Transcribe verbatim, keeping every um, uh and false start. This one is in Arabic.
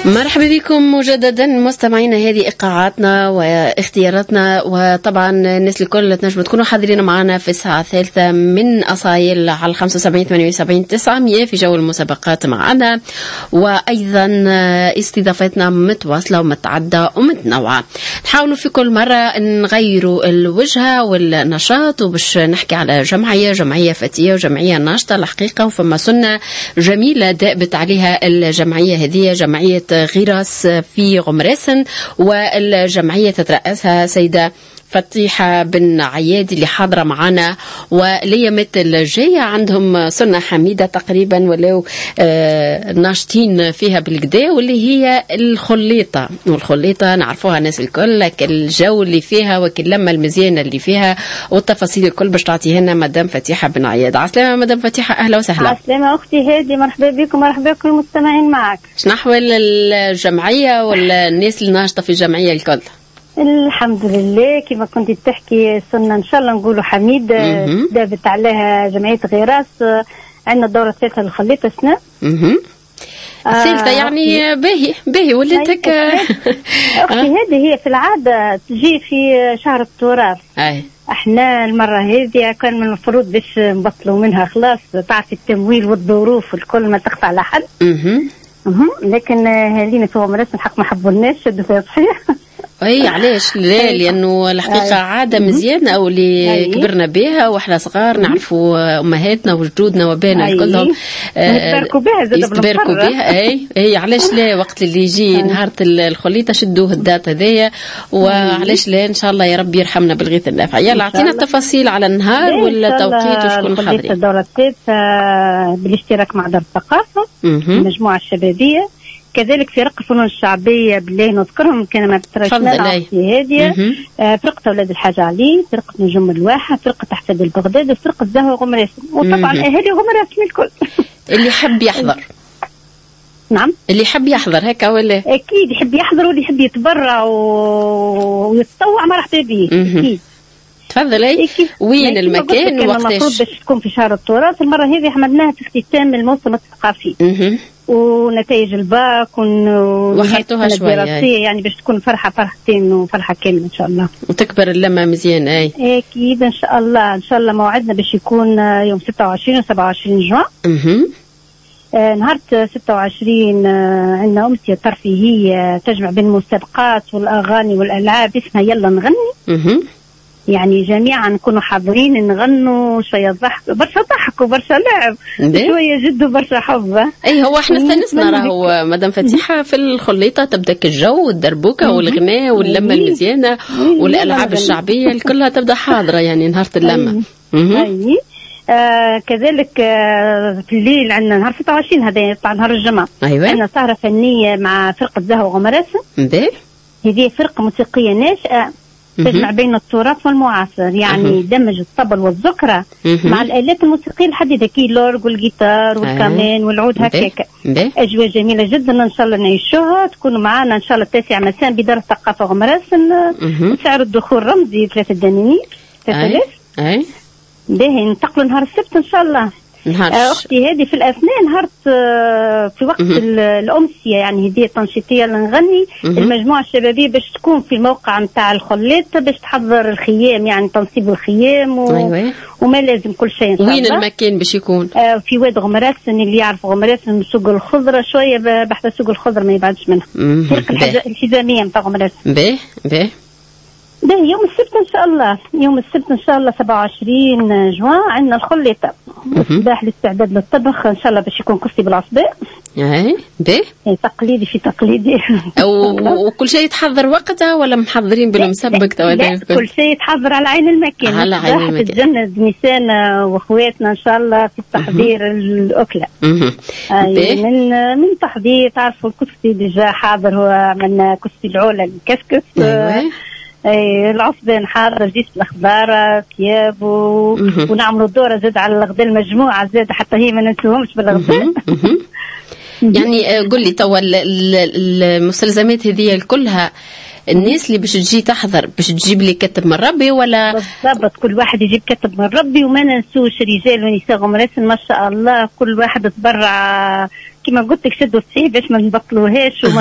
مرحبا بكم مجددا مستمعينا. هذه ايقاعاتنا واختياراتنا، وطبعا الناس الكل تنجموا تكونوا حاضرين معنا في الساعه الثالثه من اصايل على خمسة وسبعين ثمانية وسبعين تسعمية في جو المسابقات معنا، وايضا استضافتنا متواصله ومتعدده ومتنوعه. نحاولوا في كل مره نغيروا الوجهه والنشاط، وباش نحكي على جمعيه جمعيه فتيه وجمعيه ناشطه الحقيقه، وفما سنه جميله دابت عليها الجمعيه هذه، جمعيه غراس في غمراسن، والجمعية تترأسها سيدة فتيحة بن عياد اللي حاضرة معنا. والأيامات الجاية عندهم سنة حميدة تقريبا ولو آه ناشطين فيها بالكدا، واللي هي الخليطة. والخليطة نعرفوها الناس الكل، لكن الجو اللي فيها وكلمة المزيانة اللي فيها والتفاصيل الكل باش تعطيها لنا مدام فتيحة بن عياد. عسلامة مدام فتيحة، أهلا وسهلا. عسلامة أختي هادي، مرحبا بكم، مرحبا بكم المستمعين معك. شنو أحوال الجمعية والناس الناشطة في الجمعية الكل؟ الحمد لله كما كنت تحكي سنة ان شاء الله نقولوا حميد دابت عليها جمعية غراس. عندنا الدورة الثالثة للخليطة سنة الثالثة يعني باهي باهي وليتك اختي هذه هي في العادة تجي في شهر التراث. اي احنا المرة هذه كان من المفروض باش نبطلوا منها، خلاص تعرف التمويل والظروف الكل ما تخفى على حد. اها لكن هذين في غمراسن الحق ما حبولناش شدوا فيها صحيح. اي علاش؟ لا لانه الحقيقه عاده مزيانه او اللي كبرنا بها واحنا صغار نعرفوا امهاتنا وجدودنا وبانا كلهم يتباركوا بها يتباركوا بها. اي اي علاش لا؟ وقت اللي يجي نهار الخليطه شدوه الدات هذايا، وعلاش لا؟ ان شاء الله يا رب يرحمنا بالغيث النافع. يلا اعطينا التفاصيل على النهار والتوقيت وشكون حاضرين. الدوره الثالثه بالاشتراك مع دار الثقافه المجموعه الشبابيه، كذلك فرق الفنون الشعبيه بالله نذكرهم كان ما ترشنا في هذه، فرقه اولاد الحاج علي، فرقه نجوم الواحه، فرقه احفاد البغداد، وفرقه زهو غمراسن، وطبعا اهالي غمراسن الكل. اللي يحب يحضر. نعم اللي يحب يحضر هكا ولا؟ اكيد يحب يحضر، واللي يحب يتبرع ويتطوع مرحبا به اكيد. تفضلي. وين المكان وقتاش؟ المفروض باش تكون في شهر التراث. المره هذه حملناها في اختتام الموسم الثقافي ونتائج الباك وخرتوها شويه الدراسيه، يعني باش تكون فرحه فرحتين وفرحه كامله ان شاء الله، وتكبر اللمه مزيان. اي اكيد ان شاء الله. ان شاء الله موعدنا باش يكون يوم ستة وعشرين و سبعة وعشرين جوان. اها آه نهار ستة وعشرين آه عندنا امسيه ترفيهيه تجمع بين المسابقات والاغاني والالعاب اسمها يلا نغني. اها يعني جميعا نكونوا حاضرين نغنوا شويه ضحك، برشا ضحك وبرشا لعب، شويه جد وبرشا حب. اي هو احنا استنسنا راهو مدام فتيحه في الخليطه تبدا الجو والدربوكه والغناء واللمه المزيانه والالعاب الشعبيه كلها تبدا حاضره يعني نهار اللمه. اي آه كذلك آه في الليل عندنا نهار ستة وعشرين هذا يطلع نهار الجمعه. أيوة. عندنا سهره فنيه مع فرقه زهو غمراسن. باهي هذه فرقه موسيقيه ناشئه تجمع بين التراث والمعاصر، يعني دمج الطبل والذكرى مع الآلات الموسيقية الحديثة كي الأورغ والجيتار والكمان والعود هكاك. أجواء جميلة جدا إن شاء الله نعيشوها. تكونوا معنا إن شاء الله التاسع مساء بدار الثقافة غمراسن. سعر الدخول رمزي ثلاثة دنانير ثلاثة آلاف. أي باهي ننتقلوا نهار السبت إن شاء الله. آه أختي هذه في الأثناء نهار في وقت الأمسية، يعني هدية تنشيطية لنغني المجموعة الشبابية باش تكون في الموقع نتاع الخليط باش تحضر الخيام، يعني تنصيب الخيام و... أيوة. وما لازم كل شيء إن شاء الله. وين المكان باش يكون؟ آه في واد غمراسن، اللي يعرف غمراسن سوق الخضرة شوية بحث سوق الخضرة ما يبعدش منها. فرق الحزامية نتاع غمراسن. باهي باهي ده يوم السبت ان شاء الله، يوم السبت ان شاء الله سبعة وعشرين جوان عندنا الخليطه. الصباح الاستعداد للطبخ ان شاء الله باش يكون كفتي بالعصباء. اي باهي تقليدي في تقليدي. وكل شيء يتحضر وقتها ولا محضرين بالمسبك ولا؟ كل شيء يتحضر على عين المكان. على عين المكان. تتجند نسانا واخواتنا ان شاء الله في تحضير الاكله. اي من من تحضير تعرفوا الكفتي ديجا حاضر، هو من كفتي العوله الكسكس. أيوة. اي العصبان حاضر، جيش الاخضار ثياب و... ونعملوا الدوره زاد على الغداء المجموعه زاد حتى هي ما ننسوهمش بالغداء. يعني قل لي توا المستلزمات هذه كلها الناس اللي باش تجي تحضر باش تجيب لي كتب من ربي ولا؟ بالضبط كل واحد يجيب كتب من ربي، وما ننسوش رجال ونساء غمراسن ما شاء الله كل واحد تبرع كما قلت لك شدوا الصحيح باش ما نبطلوهاش.